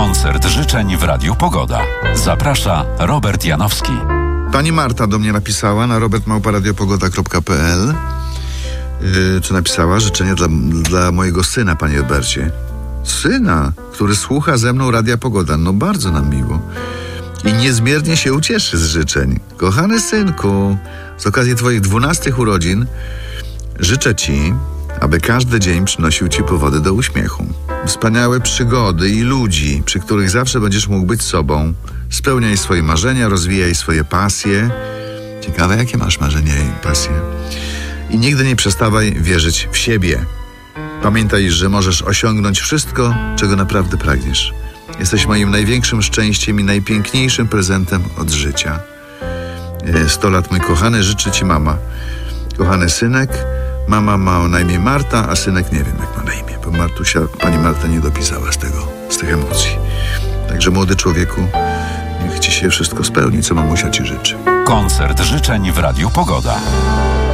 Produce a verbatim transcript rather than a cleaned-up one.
Koncert życzeń w Radiu Pogoda. Zaprasza Robert Janowski. Pani Marta do mnie napisała na robert małpa radiopogoda kropka p l. Yy, co napisała? Życzenie dla, dla mojego syna, panie Robercie. Syna, który słucha ze mną Radia Pogoda. No bardzo nam miło. I niezmiernie się ucieszy z życzeń. Kochany synku, z okazji twoich dwunastych urodzin życzę ci, aby każdy dzień przynosił ci powody do uśmiechu. Wspaniałe przygody i ludzi, przy których zawsze będziesz mógł być sobą. Spełniaj swoje marzenia, rozwijaj swoje pasje. Ciekawe, jakie masz marzenia i pasje. I nigdy nie przestawaj wierzyć w siebie. Pamiętaj, że możesz osiągnąć wszystko, czego naprawdę pragniesz. Jesteś moim największym szczęściem i najpiękniejszym prezentem od życia. Sto lat, mój kochany, życzy ci mama. Kochany synek, mama ma na imię Marta, a synek nie wiem, jak ma na imię, bo Martusia, pani Marta nie dopisała z tego, z tych emocji. Także, młody człowieku, niech ci się wszystko spełni, co mamusia ci życzy. Koncert życzeń w Radiu Pogoda.